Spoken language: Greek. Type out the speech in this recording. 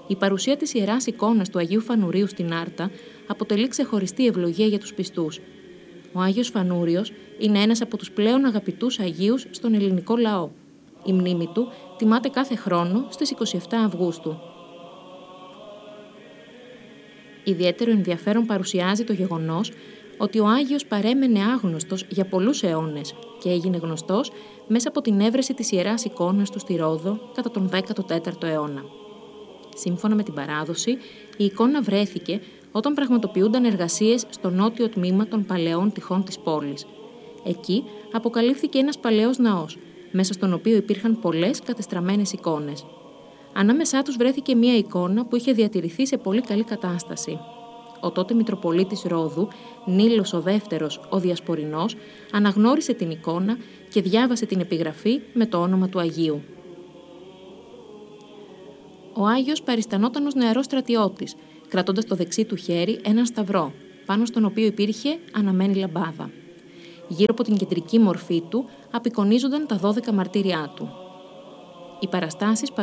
Η παρουσία της Ιεράς Εικόνας του Αγίου Φανουρίου στην Άρτα αποτελεί ξεχωριστή ευλογία για τους πιστούς. Ο Άγιος Φανούριος είναι ένας από τους πλέον αγαπητούς Αγίους στον ελληνικό λαό. Η μνήμη του τιμάται κάθε χρόνο στις 27 Αυγούστου. Ιδιαίτερο ενδιαφέρον παρουσιάζει το γεγονός ότι ο Άγιος παρέμενε άγνωστος για πολλούς αιώνες και έγινε γνωστός μέσα από την έβρεση της Ιεράς Εικόνας του στη Ρόδο κατά τον 14ο αιώνα. Σύμφωνα με την παράδοση, η εικόνα βρέθηκε όταν πραγματοποιούνταν εργασίες στο νότιο τμήμα των παλαιών τυχών της πόλης. Εκεί αποκαλύφθηκε ένας παλαιός ναός, μέσα στον οποίο υπήρχαν πολλές κατεστραμμένες εικόνες. Ανάμεσά τους βρέθηκε μία εικόνα που είχε διατηρηθεί σε πολύ καλή κατάσταση. Ο τότε Μητροπολίτης Ρόδου, Νήλος ο Δεύτερος ο Διασπορεινός, αναγνώρισε την εικόνα και διάβασε την επιγραφή με το όνομα του Αγίου. Ο Άγιος παριστανόταν ως νεαρός στρατιώτης, κρατώντας στο δεξί του χέρι έναν σταυρό, πάνω στον οποίο υπήρχε αναμένη λαμπάδα. Γύρω από την κεντρική μορφή του απεικονίζονταν τα 12 μαρτύριά του. Οι παραστάσεις